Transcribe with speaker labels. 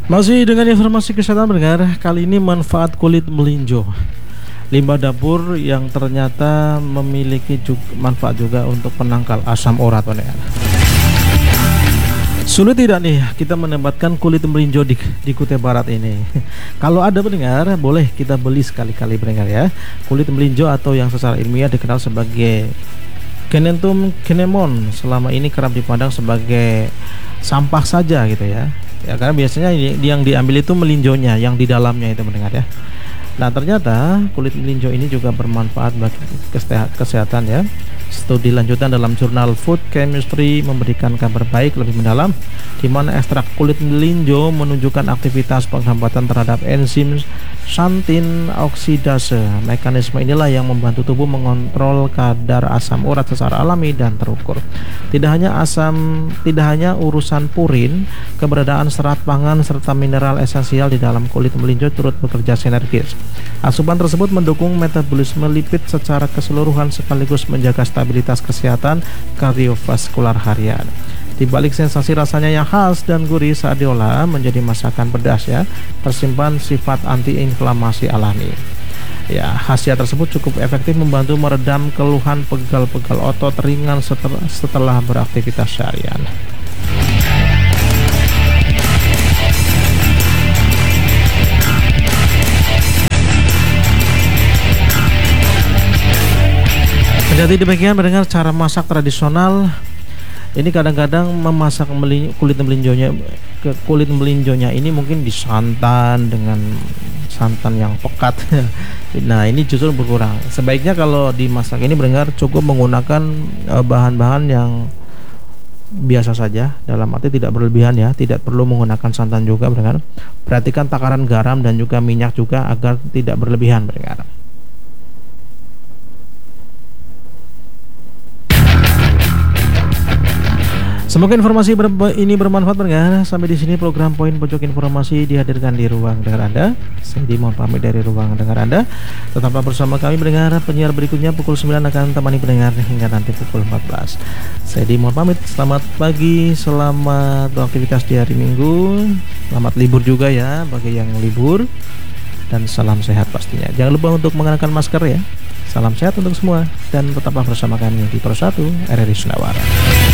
Speaker 1: Masih dengan informasi kesehatan pendengar, kali ini manfaat kulit melinjo. Limbah dapur yang ternyata memiliki manfaat juga untuk penangkal asam urat pendengar. Sulit tidak nih kita menempatkan kulit melinjo di Kutai Barat ini? Kalau ada pendengar, boleh kita beli sekali-kali pendengar ya. Kulit melinjo atau yang secara ilmiah dikenal sebagai Chenentum cinnamon selama ini kerap dipandang sebagai sampah saja gitu ya. Ya karena biasanya yang diambil itu melinjonya, yang di dalamnya itu mendengar ya. Nah ternyata kulit melinjo ini juga bermanfaat bagi kesehatan ya. Studi lanjutan dalam jurnal Food Chemistry memberikan kabar baik lebih mendalam, di mana ekstrak kulit melinjo menunjukkan aktivitas penghambatan terhadap enzim xantin oksidase. Mekanisme inilah yang membantu tubuh mengontrol kadar asam urat secara alami dan terukur. Tidak hanya urusan purin, keberadaan serat pangan serta mineral esensial di dalam kulit melinjo turut bekerja sinergis. Asupan tersebut mendukung metabolisme lipid secara keseluruhan sekaligus menjaga stabilitas kesehatan kardiovaskular harian. Di balik sensasi rasanya yang khas dan gurih saat diolah menjadi masakan pedas ya, tersimpan sifat antiinflamasi alami. Ya, khasiat tersebut cukup efektif membantu meredam keluhan pegal-pegal otot ringan setelah beraktivitas seharian. Jadi demikian mendengar cara masak tradisional. Ini kadang-kadang memasak kulit melinjonya ini mungkin disantan dengan santan yang pekat. Nah ini justru berkurang. Sebaiknya kalau dimasak ini mendengar cukup menggunakan bahan-bahan yang biasa saja, dalam arti tidak berlebihan ya, tidak perlu menggunakan santan juga mendengar. Perhatikan takaran garam dan juga minyak juga agar tidak berlebihan mendengar. Semoga informasi ini bermanfaat pendengar. Sampai di sini program Poin Pojok Informasi dihadirkan di ruang dengar Anda. Saya mohon pamit dari ruang dengar Anda. Tetaplah bersama kami pendengar. Penyiar berikutnya pukul 9 akan temani pendengar hingga nanti pukul 14. Saya mohon pamit. Selamat pagi, selamat beraktivitas di hari Minggu. Selamat libur juga ya bagi yang libur. Dan salam sehat pastinya. Jangan lupa untuk mengenakan masker ya. Salam sehat untuk semua dan tetaplah bersama kami di Pro 1 RRI Sunawara.